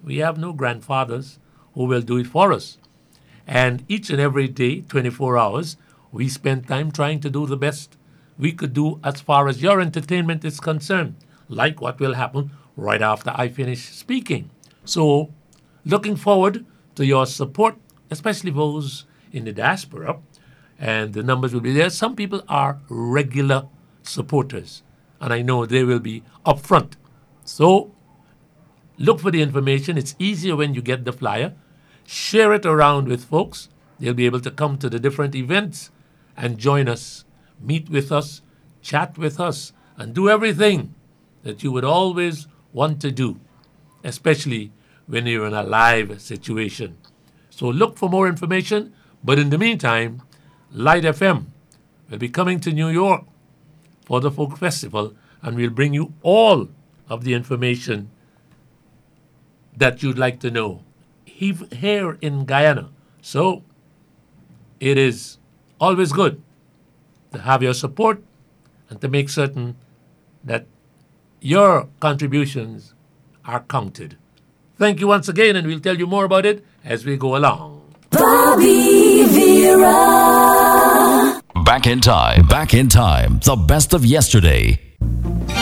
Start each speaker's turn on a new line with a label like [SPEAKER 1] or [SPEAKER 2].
[SPEAKER 1] We have no grandfathers who will do it for us. And each and every day, 24 hours, we spend time trying to do the best we could do as far as your entertainment is concerned, like what will happen right after I finish speaking. So, looking forward to your support, especially those in the diaspora, and the numbers will be there. Some people are regular supporters, and I know they will be upfront. So, look for the information. It's easier when you get the flyer. Share it around with folks. They'll be able to come to the different events and join us, meet with us, chat with us, and do everything that you would always want to do, especially when you're in a live situation. So look for more information. But in the meantime, Light FM will be coming to New York for the Folk Festival, and we'll bring you all of the information that you'd like to know here in Guyana. So it is always good to have your support and to make certain that your contributions are counted. Thank you once again, and we'll tell you more about it as we go along.
[SPEAKER 2] Bobby Vera.
[SPEAKER 3] Back in time. The best of yesterday.